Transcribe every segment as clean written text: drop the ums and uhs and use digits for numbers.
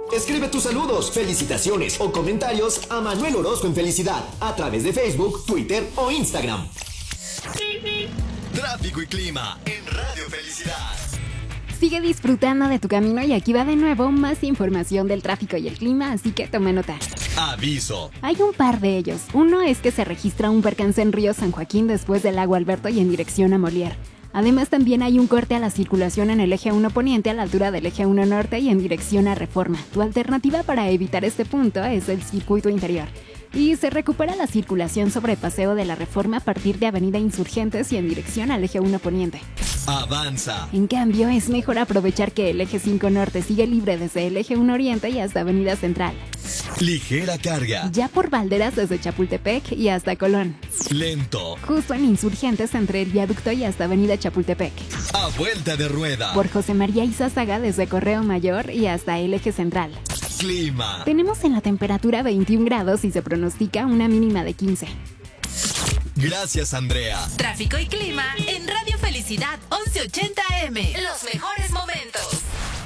Escribe tus saludos, felicitaciones o comentarios a Manuel Orozco en Felicidad a través de Facebook, Twitter o Instagram. Tráfico y clima en Radio Felicidad. Sigue disfrutando de tu camino y aquí va de nuevo más información del tráfico y el clima, así que toma nota. Aviso. Hay un par de ellos. Uno es que se registra un percance en Río San Joaquín después del lago Alberto y en dirección a Molière. Además, también hay un corte a la circulación en el eje 1 poniente a la altura del eje 1 norte y en dirección a Reforma. Tu alternativa para evitar este punto es el circuito interior. Y se recupera la circulación sobre Paseo de la Reforma a partir de Avenida Insurgentes y en dirección al eje 1 poniente. Avanza. En cambio, es mejor aprovechar que el eje 5 norte sigue libre desde el eje 1 oriente y hasta Avenida Central. Ligera carga. Ya por Valderas desde Chapultepec y hasta Colón. Lento. Justo en Insurgentes entre el viaducto y hasta Avenida Chapultepec. A vuelta de rueda. Por José María Izázaga desde Correo Mayor y hasta el eje central. Clima. Tenemos en la temperatura 21 grados y se pronostica una mínima de 15. Gracias, Andrea. Tráfico y clima en Radio Felicidad 1180 AM. Los mejores momentos.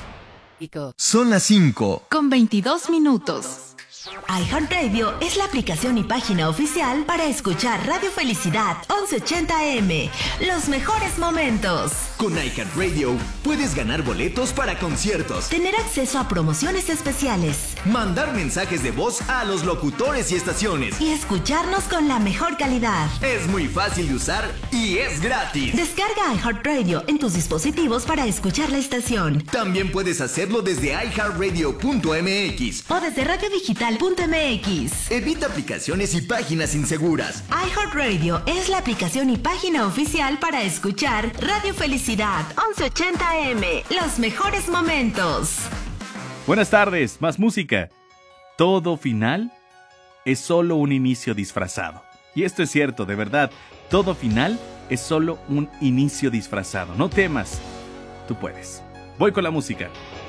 Son las 5 con 22 minutos. iHeartRadio es la aplicación y página oficial para escuchar Radio Felicidad 1180 AM. Los mejores momentos. Con iHeartRadio puedes ganar boletos para conciertos, Tener acceso a promociones especiales mandar mensajes de voz a los locutores y estaciones. y escucharnos con la mejor calidad. Es muy fácil de usar y es gratis. Descarga iHeartRadio en tus dispositivos para escuchar la estación También puedes hacerlo desde iHeartRadio.mx. o desde radiodigital.mx. Evita aplicaciones y páginas inseguras. iHeartRadio es la aplicación y página oficial para escuchar Radio Felicidad 1180 AM. Los mejores momentos. Buenas tardes, más música. Todo final es solo un inicio disfrazado. Y esto es cierto, de verdad. Todo final es solo un inicio disfrazado. No temas, tú puedes. Voy con la música.